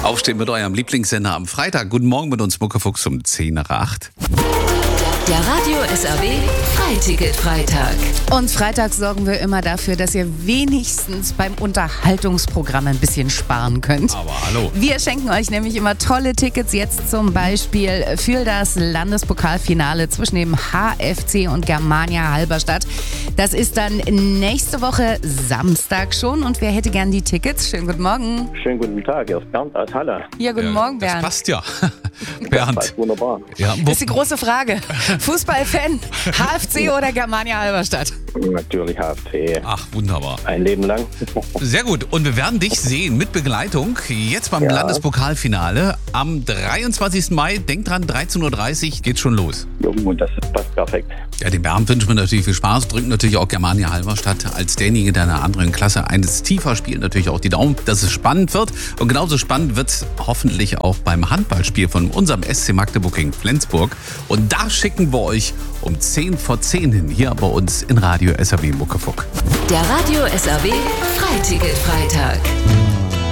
Aufstehen mit eurem Lieblingssender am Freitag. Guten Morgen mit uns, Muckefuchs, um 10 nach 8. Der Radio SAW Freiticket-Freitag. Und freitags sorgen wir immer dafür, dass ihr wenigstens beim Unterhaltungsprogramm ein bisschen sparen könnt. Aber hallo. Wir schenken euch nämlich immer tolle Tickets, jetzt zum Beispiel für das Landespokalfinale zwischen dem HFC und Germania Halberstadt. Das ist dann nächste Woche Samstag schon. Und wer hätte gern die Tickets? Schönen guten Morgen. Schönen guten Tag, hier ist Bernd aus Halle. Ja, guten Morgen, Das Bernd. passt ja. Bernd. Das passt wunderbar. Ja, Das ist die große Frage. Fußballfan, HFC oder Germania Halberstadt? Natürlich HFC. Ach, wunderbar. Ein Leben lang. Sehr gut. Und wir werden dich sehen mit Begleitung jetzt beim Landespokalfinale am 23. Mai. Denkt dran, 13.30 Uhr geht's schon los. Und das passt perfekt. Ja, dem Bernd wünschen wir natürlich viel Spaß. Drücken natürlich auch Germania Halberstadt als derjenige der einer anderen Klasse eines tiefer spielt natürlich auch die Daumen, dass es spannend wird. Und genauso spannend wird es hoffentlich auch beim Handballspiel von unserem SC Magdeburg gegen Flensburg. Und da schicken wir euch um 10 vor 10 hin, hier bei uns in Radio SAW Muckefuck. Der Radio SAW Freiticket-Freitag.